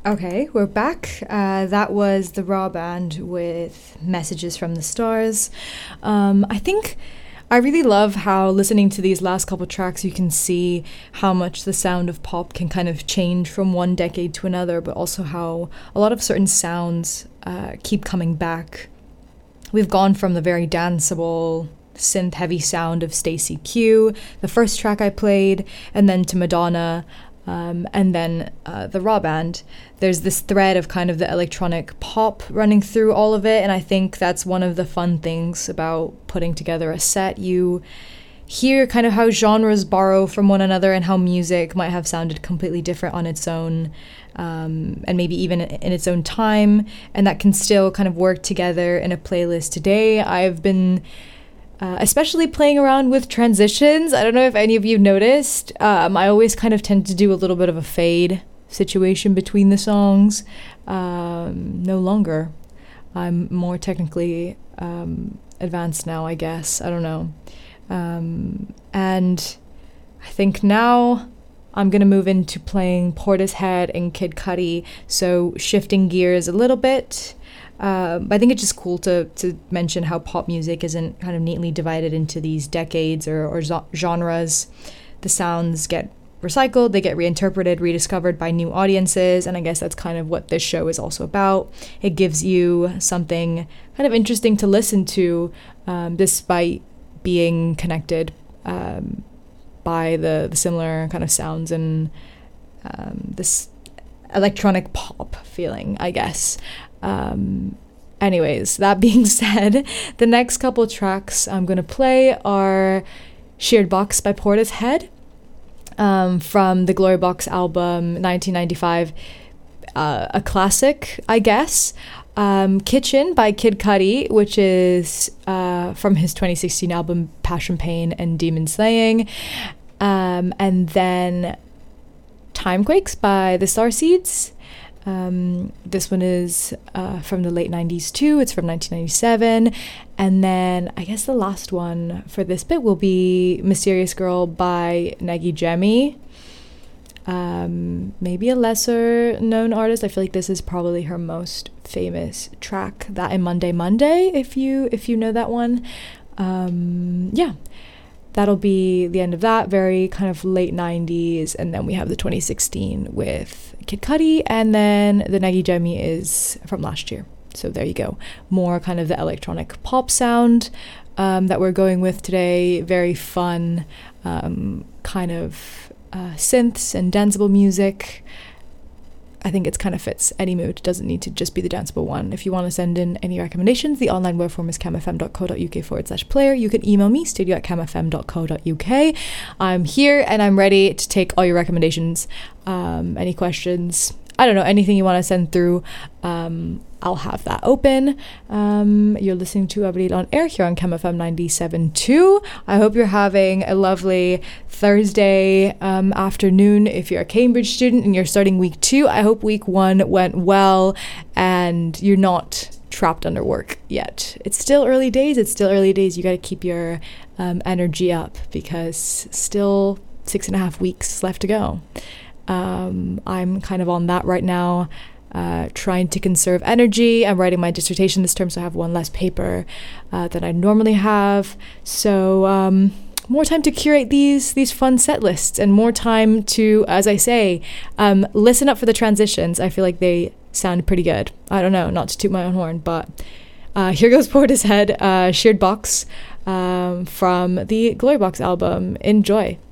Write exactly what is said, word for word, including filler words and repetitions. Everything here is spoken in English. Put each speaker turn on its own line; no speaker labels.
Okay, we're back. Uh, that was the Raw Band with Messages from the Stars. Um, I think I really love how listening to these last couple tracks, you can see how much the sound of pop can kind of change from one decade to another, but also how a lot of certain sounds uh, keep coming back. We've gone from the very danceable, synth-heavy sound of Stacey Q, the first track I played, and then to Madonna, Um, and then uh, the Raw Band. There's this thread of kind of the electronic pop running through all of it, and I think that's one of the fun things about putting together a set. You hear kind of how genres borrow from one another and how music might have sounded completely different on its own, um, and maybe even in its own time, and that can still kind of work together in a playlist today. I've been Uh, especially playing around with transitions. I don't know if any of you noticed. Um, I always kind of tend to do a little bit of a fade situation between the songs. Um, no longer. I'm more technically um, advanced now, I guess. I don't know. Um, and I think now I'm going to move into playing Portishead and Kid Cudi, so shifting gears a little bit. Uh, I think it's just cool to to mention how pop music isn't kind of neatly divided into these decades or, or zo- genres. The sounds get recycled, they get reinterpreted, rediscovered by new audiences, and I guess that's kind of what this show is also about. It gives you something kind of interesting to listen to, um, despite being connected um, by the, the similar kind of sounds and um, this electronic pop feeling, I guess. Um, anyways, that being said, the next couple tracks I'm going to play are Shared Box by Portishead um, from the Glory Box album nineteen ninety-five, uh, a classic, I guess. Um, Kitchen by Kid Cudi, which is uh, from his twenty sixteen album Passion, Pain, and Demon Slaying. Um, and then Timequakes by the Starseeds. Um, this one is uh, from the late nineties too. It's from nineteen ninety-seven. And then I guess the last one for this bit will be Mysterious Girl by Negi Jemi. Um, maybe a lesser known artist. I feel like this is probably her most famous track, that and Monday Monday, if you if you know that one. Um, yeah. That'll be the end of that, very kind of late nineties, and then we have the twenty sixteen with Kid Cudi, and then the Negi Jemi is from last year. So there you go. More kind of the electronic pop sound um, that we're going with today. Very fun um, kind of uh, synths and danceable music. I think it kind of fits any mood. It doesn't need to just be the danceable one. If you want to send in any recommendations, the online web form is camfm.co.uk forward slash player. You can email me, studio at camfm.co.uk. I'm here and I'm ready to take all your recommendations. Um, any questions? I don't know, anything you want to send through, um, I'll have that open. Um, you're listening to Abril on Air here on CamFM ninety-seven point two. I hope you're having a lovely Thursday um, afternoon. If you're a Cambridge student and you're starting week two, I hope week one went well and you're not trapped under work yet. It's still early days. It's still early days. You got to keep your um, energy up because still six and a half weeks left to go. Um, I'm kind of on that right now, uh, trying to conserve energy. I'm writing my dissertation this term, so I have one less paper uh, than I normally have. So um, more time to curate these these fun set lists, and more time to, as I say, um, listen up for the transitions. I feel like they sound pretty good. I don't know, not to toot my own horn, but uh, here goes Portishead, uh, Shared Box um, from the Glory Box album. Enjoy.